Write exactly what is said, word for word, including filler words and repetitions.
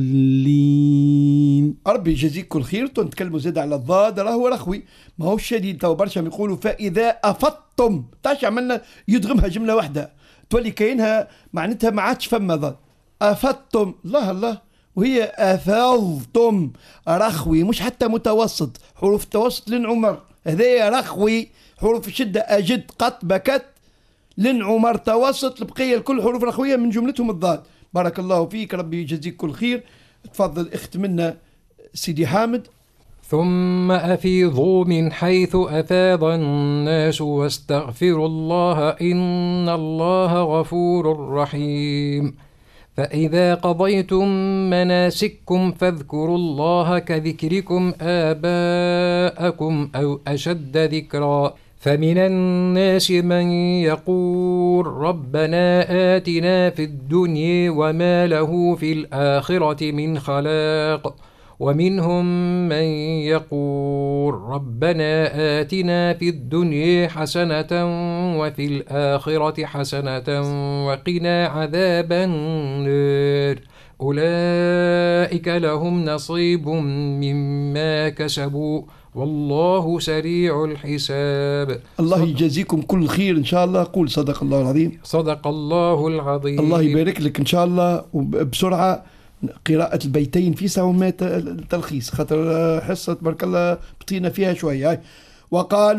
لين. ربي يجازيك كل خير. تنتكلموا زاد على الضاد راهو رخوي ما هو شديد. تو برشا يقولوا فإذا أفضتم تاش عملنا يدغمها جملة واحدة تولي كاينها معناتها ما عادش فما ضاد. أفضتم الله الله وهي أفضتم رخوي مش حتى متوسط. حروف التوسط لن عمر هذايا رخوي. حروف الشدة أجد قط بكت لن عمر توسط. البقية الكل حروف رخوية من جملتهم الضاد. بارك الله فيك ربي يجزيك كل خير. تفضل اخت منا سيدي حامد. ثم أفيضوا من حيث أفاض الناس واستغفروا الله إن الله غفور رحيم. فإذا قضيتم مناسككم فاذكروا الله كذكركم آباءكم أو أشد ذكرا. فمن الناس من يقول ربنا آتنا في الدنيا وما له في الآخرة من خلاق ومنهم من يقول ربنا آتنا في الدنيا حسنة وفي الآخرة حسنة وقنا عذاب النار. أولئك لهم نصيب مما كسبوا والله سريع الحساب. الله يجازيكم كل خير إن شاء الله. قول صدق الله العظيم. صدق الله العظيم. الله يبارك لك إن شاء الله. وبسرعة قراءة البيتين في ساعة التلخيص خاطر حصة تبارك الله بطينا فيها شوية. وقالوا